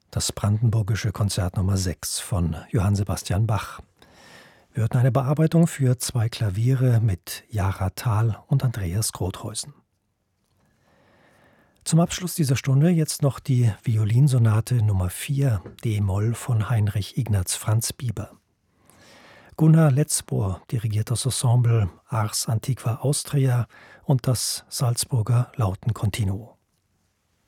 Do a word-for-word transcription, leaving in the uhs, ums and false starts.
Das Brandenburgische Konzert Nummer sechs von Johann Sebastian Bach. Wir hörten eine Bearbeitung für zwei Klaviere mit Jara Thal und Andreas Grotheusen. Zum Abschluss dieser Stunde jetzt noch die Violinsonate Nummer vier d-Moll von Heinrich Ignaz Franz Bieber. Gunnar Letzbohr dirigiert das Ensemble Ars Antiqua Austria und das Salzburger Lautenkontinuo.